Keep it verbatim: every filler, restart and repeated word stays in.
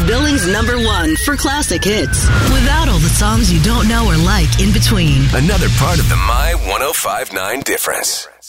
Billings number one for classic hits. Without all the songs you don't know or like in between. Another part of the My one oh five point nine difference.